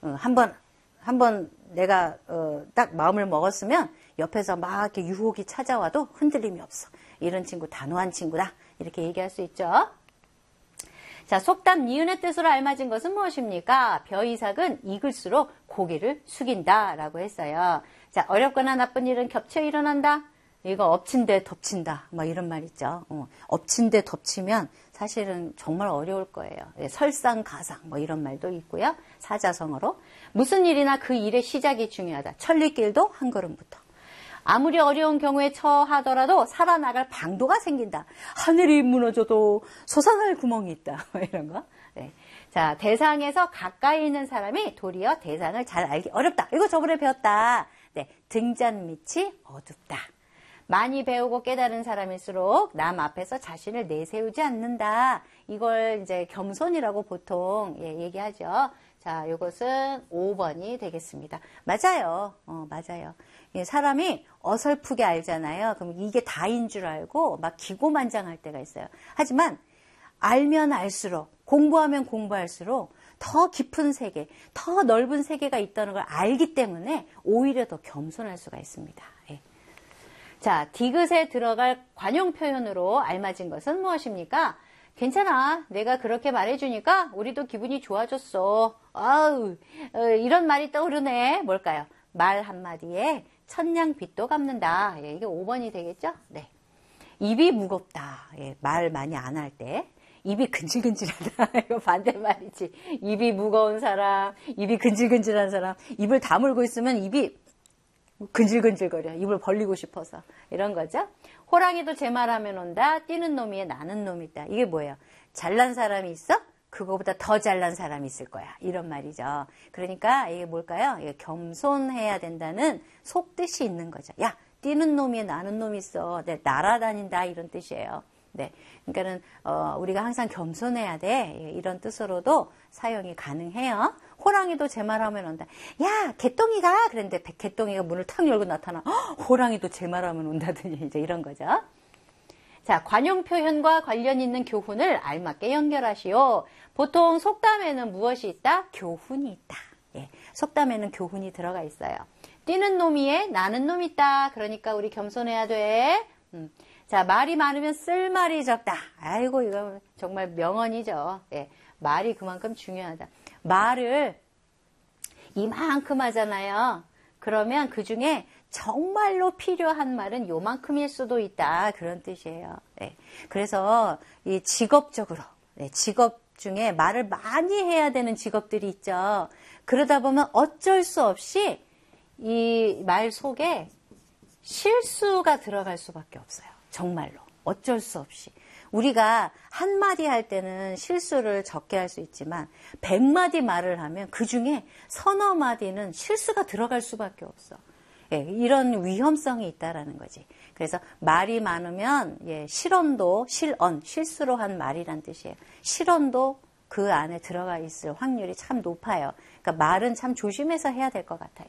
한번 내가 딱 마음을 먹었으면 옆에서 막 이렇게 유혹이 찾아와도 흔들림이 없어. 이런 친구 단호한 친구다. 이렇게 얘기할 수 있죠. 자, 속담 니은의 뜻으로 알맞은 것은 무엇입니까? 벼이삭은 익을수록 고개를 숙인다라고 했어요. 자, 어렵거나 나쁜 일은 겹쳐 일어난다. 이거 엎친 데 덮친다. 뭐 이런 말 있죠. 엎친 데 덮치면 사실은 정말 어려울 거예요. 설상가상 뭐 이런 말도 있고요. 사자성어로. 무슨 일이나 그 일의 시작이 중요하다. 천리길도 한 걸음부터. 아무리 어려운 경우에 처하더라도 살아나갈 방도가 생긴다. 하늘이 무너져도 솟아날 구멍이 있다. 이런 거. 네. 자, 대상에서 가까이 있는 사람이 도리어 대상을 잘 알기 어렵다. 이거 저번에 배웠다. 네, 등잔 밑이 어둡다. 많이 배우고 깨달은 사람일수록 남 앞에서 자신을 내세우지 않는다. 이걸 이제 겸손이라고 보통 얘기하죠. 자, 이것은 5번이 되겠습니다. 맞아요. 맞아요. 사람이 어설프게 알잖아요. 그럼 이게 다인 줄 알고 막 기고만장할 때가 있어요. 하지만 알면 알수록, 공부하면 공부할수록 더 깊은 세계, 더 넓은 세계가 있다는 걸 알기 때문에 오히려 더 겸손할 수가 있습니다. 예. 자, 디귿에 들어갈 관용 표현으로 알맞은 것은 무엇입니까? 괜찮아. 내가 그렇게 말해주니까 우리도 기분이 좋아졌어. 아우, 이런 말이 떠오르네. 뭘까요? 말 한마디에 천냥빚도 갚는다. 예, 이게 5번이 되겠죠? 네. 입이 무겁다. 예, 말 많이 안 할 때. 입이 근질근질하다. 이거 반대말이지. 입이 무거운 사람, 입이 근질근질한 사람. 입을 다물고 있으면 입이 근질근질거려. 입을 벌리고 싶어서. 이런 거죠. 호랑이도 제 말하면 온다. 뛰는 놈이에 나는 놈이 있다. 이게 뭐예요? 잘난 사람이 있어? 그거보다 더 잘난 사람이 있을 거야. 이런 말이죠. 그러니까 이게 뭘까요? 이게 겸손해야 된다는 속뜻이 있는 거죠. 야, 뛰는 놈이에 나는 놈이 있어. 네, 날아다닌다. 이런 뜻이에요. 네. 그러니까는, 우리가 항상 겸손해야 돼. 이런 뜻으로도 사용이 가능해요. 호랑이도 제 말하면 온다. 야, 개똥이가! 그랬는데, 개똥이가 문을 탁 열고 나타나. 호랑이도 제 말하면 온다더니, 이제 이런 거죠. 자, 관용 표현과 관련 있는 교훈을 알맞게 연결하시오. 보통 속담에는 무엇이 있다? 교훈이 있다. 예, 속담에는 교훈이 들어가 있어요. 뛰는 놈이에 나는 놈 있다. 그러니까 우리 겸손해야 돼. 자, 말이 많으면 쓸 말이 적다. 아이고, 이거 정말 명언이죠. 예, 말이 그만큼 중요하다. 말을 이만큼 하잖아요. 그러면 그 중에 정말로 필요한 말은 요만큼일 수도 있다. 그런 뜻이에요. 네. 그래서 이 직업적으로, 직업 중에 말을 많이 해야 되는 직업들이 있죠. 그러다 보면 어쩔 수 없이 이 말 속에 실수가 들어갈 수밖에 없어요. 정말로. 어쩔 수 없이. 우리가 한마디 할 때는 실수를 적게 할 수 있지만 100마디 말을 하면 그중에 서너 마디는 실수가 들어갈 수밖에 없어. 예, 이런 위험성이 있다라는 거지. 그래서 말이 많으면 실언도, 실수로 한 말이란 뜻이에요. 실언도 그 안에 들어가 있을 확률이 참 높아요. 그러니까 말은 참 조심해서 해야 될 것 같아요.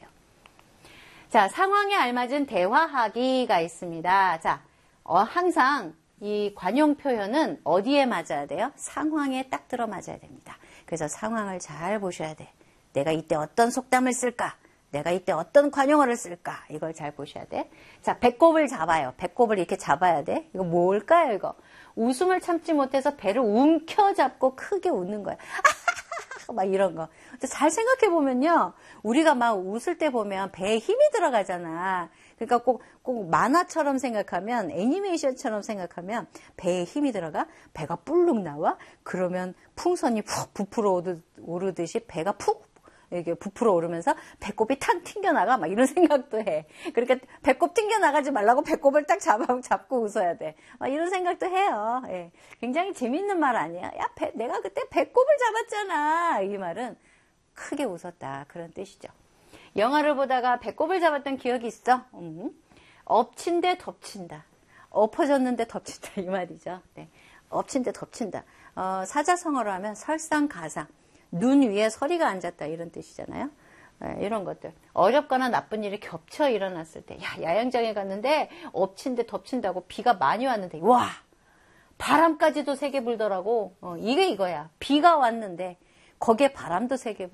자, 상황에 알맞은 대화하기가 있습니다. 자, 항상 이 관용 표현은 어디에 맞아야 돼요? 상황에 딱 들어맞아야 됩니다. 그래서 상황을 잘 보셔야 돼. 내가 이때 어떤 속담을 쓸까? 내가 이때 어떤 관용어를 쓸까? 이걸 잘 보셔야 돼. 자, 배꼽을 잡아요. 배꼽을 이렇게 잡아야 돼. 이거 뭘까요, 이거? 웃음을 참지 못해서 배를 움켜잡고 크게 웃는 거야. 막 이런 거. 잘 생각해 보면요. 우리가 막 웃을 때 보면 배에 힘이 들어가잖아. 그러니까 꼭 만화처럼 생각하면, 애니메이션처럼 생각하면 배에 힘이 들어가, 배가 뿔룩 나와, 그러면 풍선이 푹 부풀어 오르듯이 배가 푹 이렇게 부풀어 오르면서 배꼽이 탁 튕겨나가, 막 이런 생각도 해. 그러니까 배꼽 튕겨나가지 말라고 배꼽을 딱 잡고 웃어야 돼. 막 이런 생각도 해요. 예. 굉장히 재밌는 말 아니야? 야, 내가 그때 배꼽을 잡았잖아. 이 말은 크게 웃었다. 그런 뜻이죠. 영화를 보다가 배꼽을 잡았던 기억이 있어? 엎친 데 덮친다. 엎어졌는데 덮친다. 이 말이죠. 네. 엎친 데 덮친다. 사자성어로 하면 설상가상. 눈 위에 서리가 앉았다. 이런 뜻이잖아요. 네, 이런 것들. 어렵거나 나쁜 일이 겹쳐 일어났을 때. 야, 야영장에 갔는데 엎친 데 덮친다고 비가 많이 왔는데. 와! 바람까지도 세게 불더라고. 이게 이거야. 비가 왔는데 거기에 바람도 세게 불